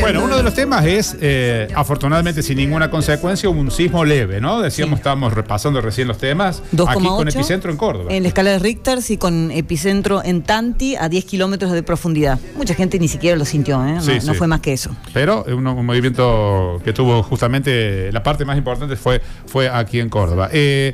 Bueno, uno de los temas es, afortunadamente sin ninguna consecuencia, un sismo leve, ¿no? Decíamos, estábamos repasando recién los temas. 2,8 aquí con epicentro en Córdoba. En la escala de Richter, sí, con epicentro en Tanti, a 10 kilómetros de profundidad. Mucha gente ni siquiera lo sintió, ¿eh? No fue más que eso. Pero un movimiento que tuvo justamente, la parte más importante fue aquí en Córdoba.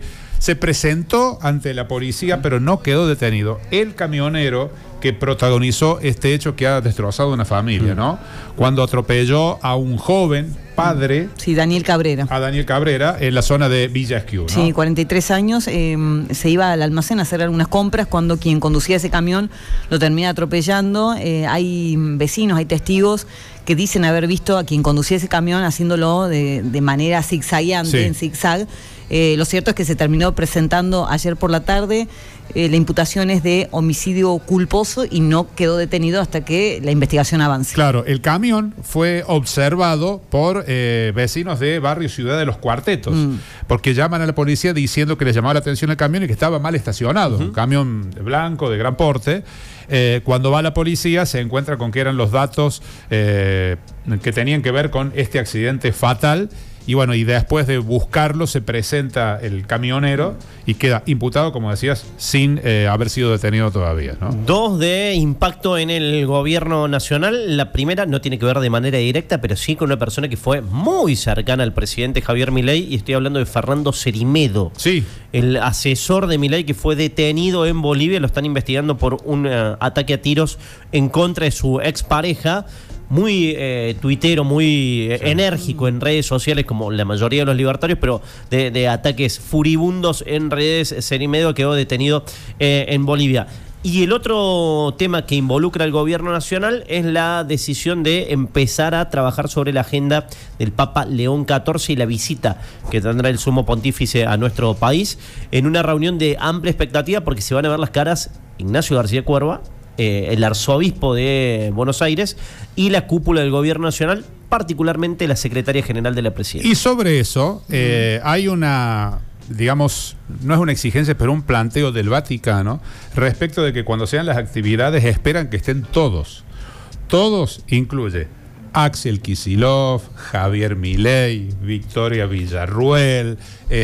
Se presentó ante la policía, pero no quedó detenido el camionero que protagonizó este hecho que ha destrozado una familia, ¿no? Cuando atropelló a un joven padre. Sí, Daniel Cabrera. A Daniel Cabrera en la zona de Villa Esquiú, ¿no? Sí, 43 años, se iba al almacén a hacer algunas compras cuando quien conducía ese camión lo termina atropellando. Hay vecinos, hay testigos que dicen haber visto a quien conducía ese camión haciéndolo de manera zigzagueante, en zigzag. Lo cierto es que se terminó presentando ayer por la tarde. La imputación es de homicidio culposo y no quedó detenido hasta que la investigación avance. Claro, el camión fue observado por vecinos de barrio Ciudad de los Cuartetos, porque llaman a la policía diciendo que les llamaba la atención el camión y que estaba mal estacionado, un camión blanco de gran porte. Cuando va la policía se encuentra con que eran los datos que tenían que ver con este accidente fatal. Y bueno, y después de buscarlo se presenta el camionero y queda imputado, como decías, sin haber sido detenido todavía, ¿no? 2 de impacto en el gobierno nacional. La primera no tiene que ver de manera directa, pero sí con una persona que fue muy cercana al presidente Javier Milei, y estoy hablando de Fernando Cerimedo. Sí. El asesor de Milei, que fue detenido en Bolivia, lo están investigando por un ataque a tiros en contra de su expareja. Muy tuitero, muy enérgico en redes sociales, como la mayoría de los libertarios, pero de ataques furibundos en redes. Cerimedo quedó detenido en Bolivia. Y el otro tema que involucra al gobierno nacional es la decisión de empezar a trabajar sobre la agenda del Papa León XIV y la visita que tendrá el sumo pontífice a nuestro país, en una reunión de amplia expectativa, porque se van a ver las caras Ignacio García Cuerva, el arzobispo de Buenos Aires, y la cúpula del gobierno nacional, particularmente la secretaria general de la presidencia. Y sobre eso hay una, digamos, no es una exigencia, pero un planteo del Vaticano respecto de que cuando sean las actividades esperan que estén todos. Todos incluye Axel Kicillof, Javier Milei, Victoria Villarruel.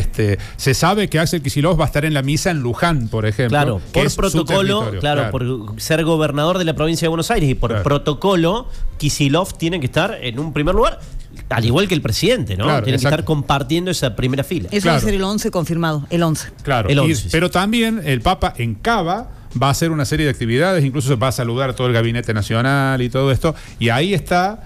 Se sabe que Axel Kicillof va a estar en la misa en Luján, por ejemplo. Claro, por protocolo, claro, por ser gobernador de la provincia de Buenos Aires, y por protocolo, Kicillof tiene que estar en un primer lugar, al igual que el presidente, ¿no? Tiene que estar compartiendo esa primera fila. Eso va a ser el 11 confirmado, el 11. Claro, el 11, pero también el Papa en Cava va a hacer una serie de actividades, incluso se va a saludar a todo el gabinete nacional y todo esto, y ahí está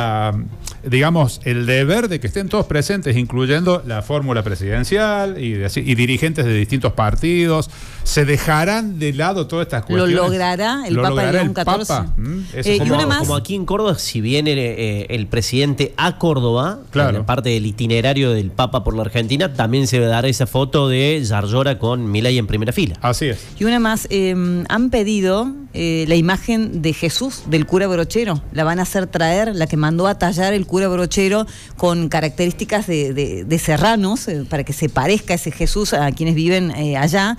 digamos, el deber de que estén todos presentes, incluyendo la fórmula presidencial y dirigentes de distintos partidos. Se dejarán de lado todas estas cuestiones. ¿Lo logrará el Papa León XIV? Como aquí en Córdoba, si viene el presidente a Córdoba, en parte del itinerario del Papa por la Argentina, también se dará esa foto de Yarlora con Milei en primera fila. Así es. Y una más, han pedido la imagen de Jesús, del cura Brochero. La van a hacer traer, la que mandó a tallar el cura Brochero, con características de serranos, para que se parezca ese Jesús a quienes viven allá.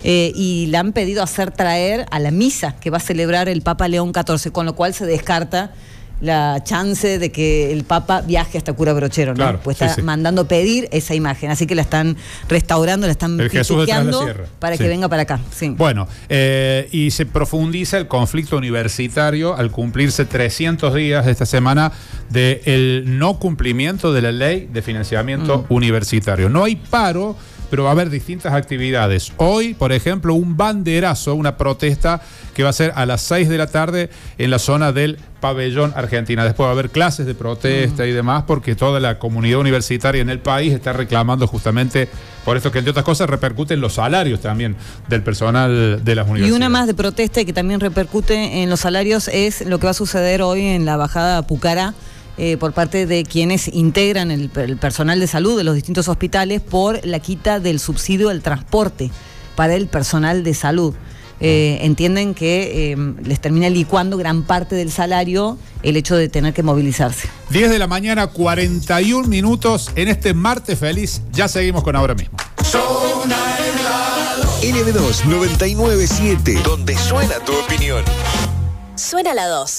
Y la han pedido hacer traer a la misa que va a celebrar el Papa León XIV, con lo cual se descarta la chance de que el Papa viaje hasta Cura Brochero, ¿no? Claro, pues está mandando pedir esa imagen, así que la están restaurando, la están piqueando para que venga para acá. Sí. Bueno, y se profundiza el conflicto universitario al cumplirse 300 días esta semana del no cumplimiento de la ley de financiamiento universitario. No hay paro, pero va a haber distintas actividades. Hoy, por ejemplo, un banderazo, una protesta que va a ser a las 6 de la tarde en la zona del Pabellón Argentina. Después va a haber clases de protesta y demás, porque toda la comunidad universitaria en el país está reclamando justamente por esto, que entre otras cosas repercute en los salarios también del personal de las universidades. Y una más de protesta y que también repercute en los salarios es lo que va a suceder hoy en la bajada Pucará, por parte de quienes integran el personal de salud de los distintos hospitales, por la quita del subsidio del transporte para el personal de salud. Entienden que les termina licuando gran parte del salario el hecho de tener que movilizarse. 10 de la mañana, 41 minutos en este martes feliz. Ya seguimos con Ahora Mismo. LB2 997, donde suena tu opinión. suena la 2.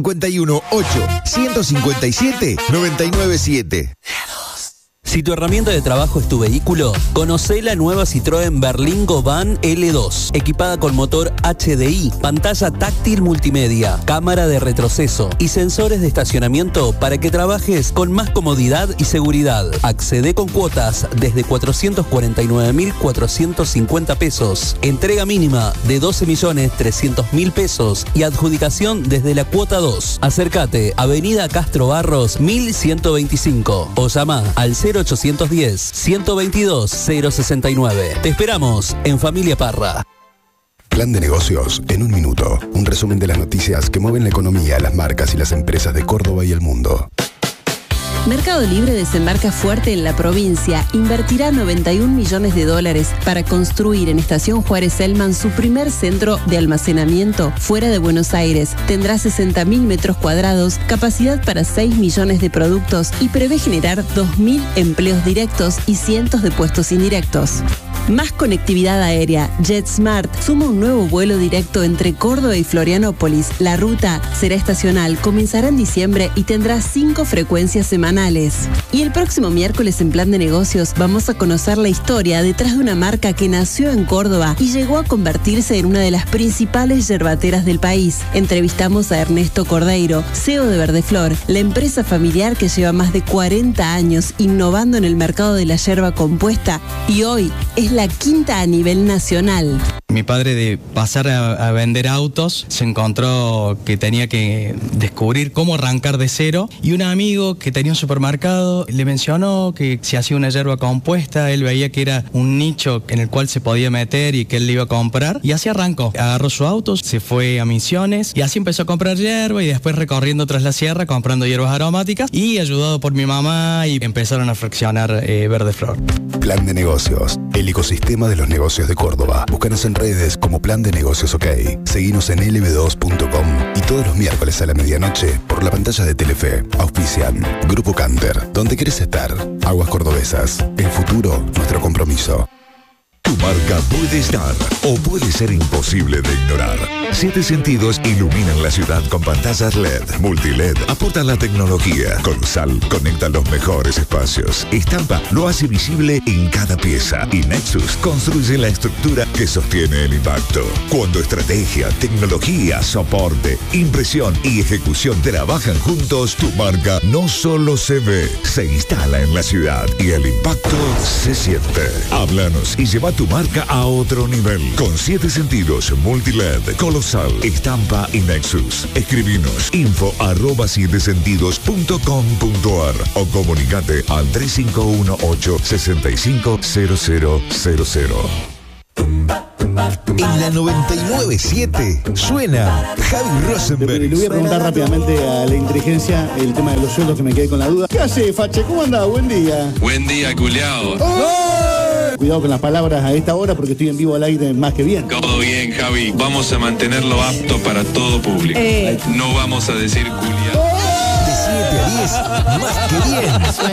351-8-157-997. Si tu herramienta de trabajo es tu vehículo, conocé la nueva Citroën Berlingo Van L2, equipada con motor HDI, pantalla táctil multimedia, cámara de retroceso y sensores de estacionamiento para que trabajes con más comodidad y seguridad. Accede con cuotas desde 449.450 pesos, entrega mínima de 12.300.000 pesos y adjudicación desde la cuota 2. Acércate, Avenida Castro Barros 1125 o llama al 0810-122-069. Te esperamos en Familia Parra. Plan de negocios en un minuto. Un resumen de las noticias que mueven la economía, las marcas y las empresas de Córdoba y el mundo. Mercado Libre desembarca fuerte en la provincia. Invertirá $91 millones para construir en Estación Juárez-Elman su primer centro de almacenamiento fuera de Buenos Aires. Tendrá 60.000 metros cuadrados, capacidad para 6 millones de productos y prevé generar 2.000 empleos directos y cientos de puestos indirectos. Más conectividad aérea. JetSmart suma un nuevo vuelo directo entre Córdoba y Florianópolis. La ruta será estacional, comenzará en diciembre y tendrá 5 frecuencias semanales. Y el próximo miércoles en Plan de Negocios vamos a conocer la historia detrás de una marca que nació en Córdoba y llegó a convertirse en una de las principales yerbateras del país. Entrevistamos a Ernesto Cordeiro, CEO de Verdeflor, la empresa familiar que lleva más de 40 años innovando en el mercado de la yerba compuesta y hoy es la quinta a nivel nacional. Mi padre, de pasar a vender autos, se encontró que tenía que descubrir cómo arrancar de cero, y un amigo que tenía un supermercado le mencionó que si hacía una yerba compuesta, él veía que era un nicho en el cual se podía meter y que él le iba a comprar, y así arrancó. Agarró su auto, se fue a Misiones y así empezó a comprar yerba, y después recorriendo tras la sierra comprando hierbas aromáticas, y ayudado por mi mamá, y empezaron a fraccionar Verdeflor. Plan de negocios, el ecosistema de los negocios de Córdoba. Búscanos en redes como Plan de Negocios OK. Seguinos en lb2.com y todos los miércoles a la medianoche por la pantalla de Telefe. Auspician Grupo Canter, donde querés estar. Aguas Cordobesas, el futuro, nuestro compromiso. Tu marca puede estar o puede ser imposible de ignorar. 7 Sentidos iluminan la ciudad con pantallas LED, multiled, aportan la tecnología. Colosal conecta los mejores espacios. Estampa lo hace visible en cada pieza. Y Nexus construye la estructura que sostiene el impacto. Cuando estrategia, tecnología, soporte, impresión y ejecución trabajan juntos, tu marca no solo se ve, se instala en la ciudad y el impacto se siente. Háblanos y lleva tu marca a otro nivel. Con 7 Sentidos, multiled, Colosal, estampa y Nexus. Escribinos info@7sentidos.com.ar o comunicate al 3518-650000. En la 99.7 suena Javi Rosenberg. Le voy a preguntar rápidamente a la inteligencia el tema de los sueldos, que me quedé con la duda. ¿Qué hace, Fache? ¿Cómo andás? Buen día. Buen día, culiao. Cuidado con las palabras a esta hora porque estoy en vivo al aire más que bien. Todo bien, Javi. Vamos a mantenerlo apto para todo público. No vamos a decir culiao. De 7 a 10, más que bien.